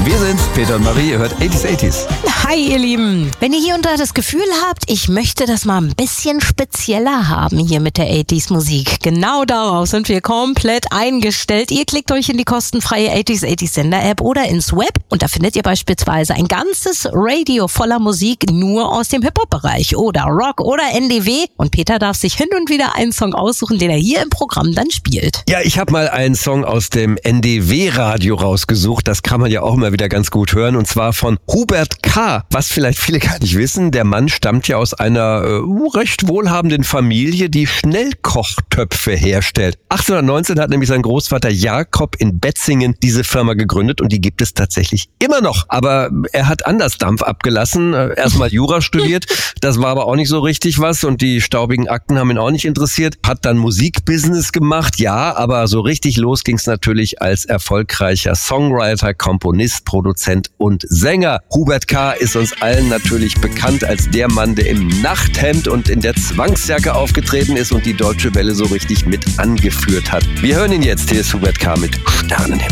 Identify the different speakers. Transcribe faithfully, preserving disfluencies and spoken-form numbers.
Speaker 1: Wir sind's, Peter und Marie, ihr hört achtziger achtziger.
Speaker 2: Hi ihr Lieben, wenn ihr hier und da das Gefühl habt, ich möchte das mal ein bisschen spezieller haben hier mit der achtziger Musik. Genau darauf sind wir komplett eingestellt. Ihr klickt euch in die kostenfreie achtziger achtziger Sender-App oder ins Web und da findet ihr beispielsweise ein ganzes Radio voller Musik nur aus dem Hip-Hop-Bereich oder Rock oder N D W. Und Peter darf sich hin und wieder einen Song aussuchen, den er hier im Programm dann spielt.
Speaker 1: Ja, ich habe mal einen Song aus dem N D W-Radio rausgesucht. Das kann man ja auch immer wieder ganz gut hören. Und zwar von Hubert K. Was vielleicht viele gar nicht wissen, der Mann stammt ja aus einer äh, recht wohlhabenden Familie, die Schnellkochtöpfe herstellt. achtzehnhundertneunzehn hat nämlich sein Großvater Jakob in Betzingen diese Firma gegründet und die gibt es tatsächlich immer noch. Aber er hat anders Dampf abgelassen. Erstmal Jura studiert, das war aber auch nicht so richtig was und die staubigen Akten haben ihn auch nicht interessiert. Hat dann Musikbusiness gemacht, ja, aber so richtig los ging es natürlich als erfolgreicher Songwriter, Komponist, Produzent und Sänger. Hubert K. ist uns allen natürlich bekannt als der Mann, der im Nachthemd und in der Zwangsjacke aufgetreten ist und die Deutsche Welle so richtig mit angeführt hat. Wir hören ihn jetzt. Hier ist Hubert K. mit Sternenhimmel.